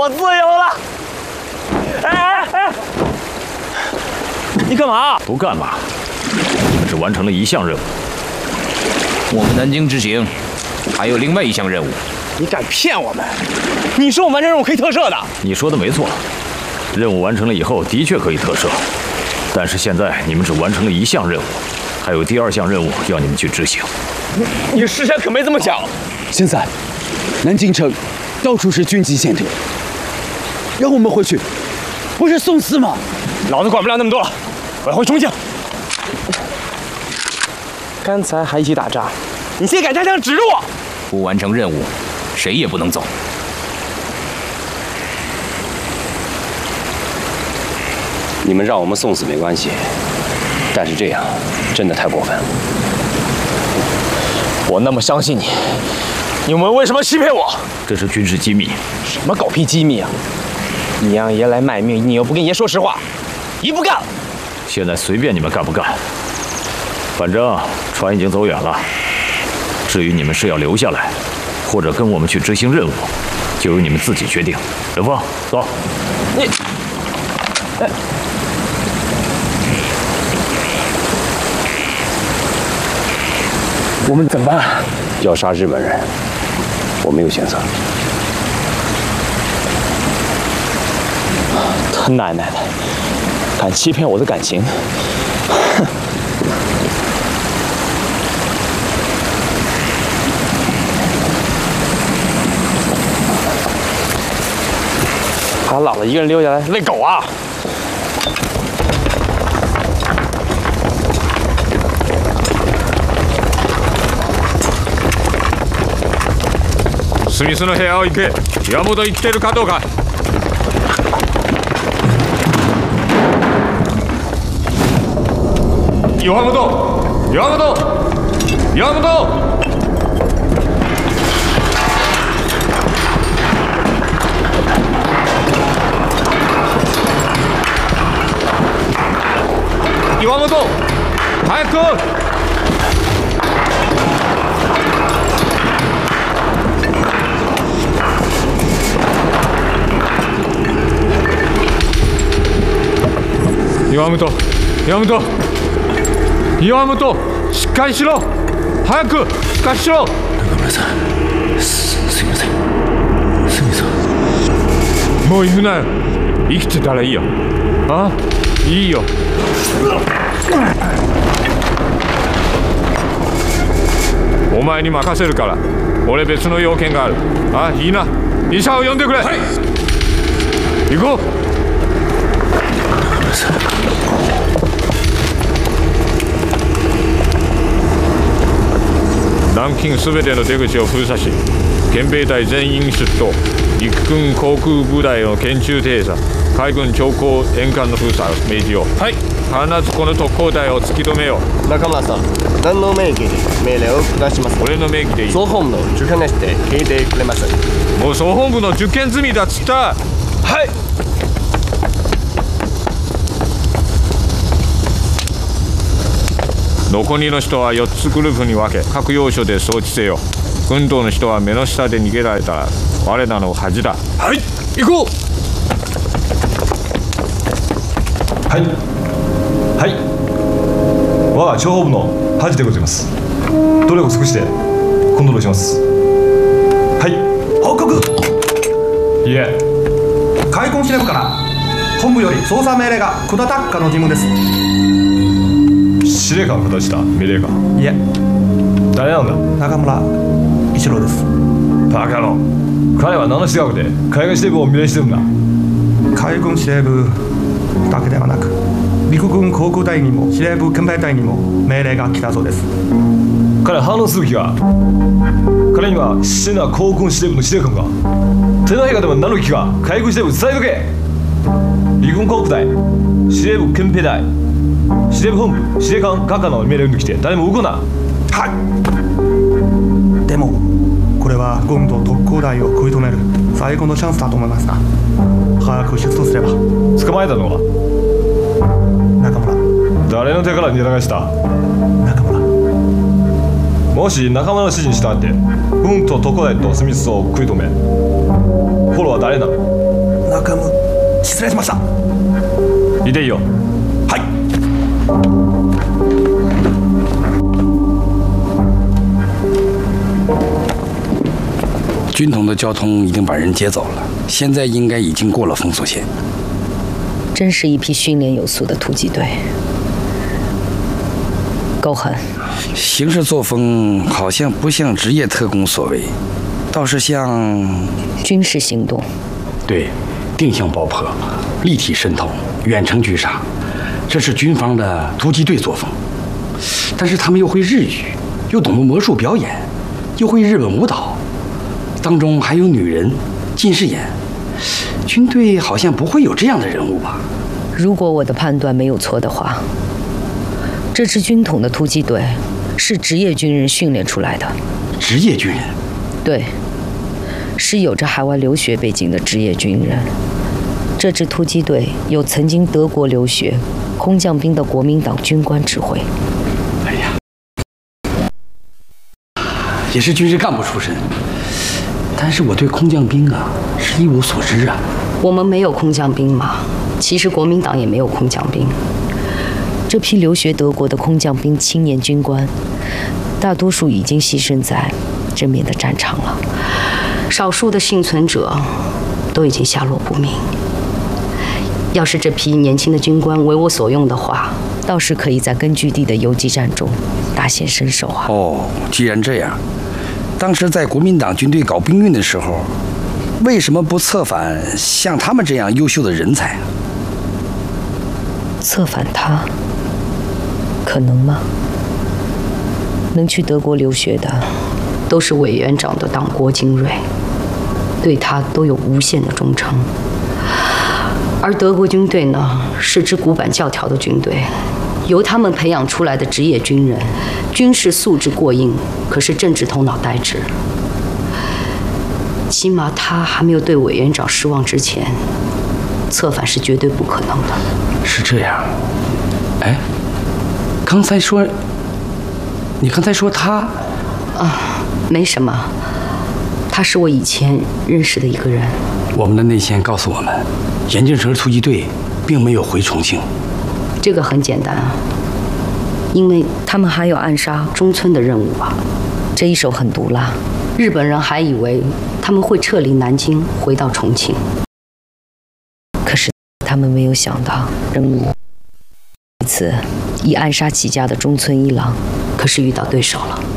我自由了！哎！你干嘛？ 不干嘛？你们只完成了一项任务。 我们南京之行还有另外一项任务。 你敢骗我们？你说我们完成任务可以特赦的？ 你说的没错，任务完成了以后的确可以特赦，但是现在你们只完成了一项任务，还有第2项任务要你们去执行。 你事先可没这么讲。 现在，南京城到处是军机舰队，让我们回去，不是送死吗？ 老子管不了那么多了，我要回重庆。刚才还一起打仗，你现在敢拿枪指着我？ 不完成任务，谁也不能走。 你们让我们送死没关系，但是这样真的太过分了。 我那么相信你，你们为什么欺骗我？ 这是军事机密。 什么狗屁机密啊！你让爷来卖命，你又不跟爷说实话，爷不干了。 现在随便你们干不干，反正船已经走远了。至于你们是要留下来，或者跟我们去执行任务，就由你们自己决定。刘峰，走。 你，我们怎么办？ 要杀日本人，我没有选择。 他奶奶的，敢欺骗我的感情！哼！把姥姥一个人留下来，喂狗啊！ スミスの部屋を行け。岩本行ってるかどうか。岩本、岩本、岩本。岩本、早く。岩本、岩本、岩本、しっかりしろ。早くしっかりしろ。 中村さん、すいません。すみません。 もう行くなよ。生きてたらいいよ。あ、いいよ。お前に任せるから。俺別の要件がある。あ、いいな。医者を呼んでくれ。はい。行こう。南京すべての出口を封鎖し、憲兵隊全員出動、陸軍航空部隊の拳銃停車、海軍長江沿岸の封鎖を命じよう。はい。必ずこの特攻隊を突き止めよう。 中村さん、何の名義で命令を下しますか？ 俺の名義でいい。 総本部の受験なしで聞いてくれません。 もう総本部の受験済みだっつった。はい。残りの人は4つグループに分け、各要所で装置せよ。軍道の人は目の下で逃げられたら我らの恥だ。はい、行こう。 はいはい、我が諜報部の恥でございます。努力を尽くしてコントロールします。はい、報告。いえ、 開墾司令部から本部より捜査命令が下ったかの義務です。 司令官が下した命令か。 いえ、 誰なんだ？ 中村一郎です。 バカ野郎、彼は名の違うで海軍司令部を命令してるんだ。 海軍司令部だけではなく、陸軍航空隊にも司令部憲兵隊にも命令が来たそうです。 彼は反応する気が。彼には死な航空司令部の司令官が。手のひらでも名の気が海軍司令部伝えとけ。陸軍航空隊、司令部憲兵隊、司令部本部、司令官閣下の命令に来て誰も動くな。 はい。でもこれは軍と特攻隊を食い止める最後のチャンスだと思いますが、早く出動すれば。 捕まえたのは中村。 誰の手から逃げ流した？ 中村。 もし仲間の指示に従って軍と特攻隊とスミスを食い止め、フォローは誰なの？ 中村、失礼しました。 いていいよ。 はい。 军统的交通已经把人接走了，现在应该已经过了封锁线。 真是一批训练有素的突击队，够狠。 行事作风好像不像职业特工所为，倒是像军事行动。 对，定向爆破、立体渗透、远程狙杀，这是军方的突击队作风。但是他们又会日语，又懂得魔术表演，又会日本舞蹈，当中还有女人、近视眼。军队好像不会有这样的人物吧？ 如果我的判断没有错的话，这支军统的突击队是职业军人训练出来的。 职业军人？ 对，是有着海外留学背景的职业军人。这支突击队由曾经德国留学空降兵的国民党军官指挥。 哎呀，也是军事干部出身。但是我对空降兵啊是一无所知啊。 我们没有空降兵嘛，其实国民党也没有空降兵。这批留学德国的空降兵青年军官，大多数已经牺牲在正面的战场了，少数的幸存者都已经下落不明。要是这批年轻的军官为我所用的话，倒是可以在根据地的游击战中大显身手啊。 哦，既然这样。当时在国民党军队搞兵运的时候，为什么不策反像他们这样优秀的人才啊？ 策反他，可能吗？能去德国留学的，都是委员长的党国精锐，对他都有无限的忠诚。而德国军队呢，是支古板教条的军队，由他们培养出来的职业军人，军事素质过硬，可是政治头脑呆滞。起码他还没有对委员长失望之前，策反是绝对不可能的。 是这样。哎，你刚才说他啊，没什么，他是我以前认识的一个人。 我们的内线告诉我们，眼镜蛇突击队并没有回重庆。 这个很简单啊，因为他们还有暗杀中村的任务吧。这一手很毒辣，日本人还以为他们会撤离南京，回到重庆。可是他们没有想到，任务一次以暗杀起家的中村一郎，可是遇到对手了。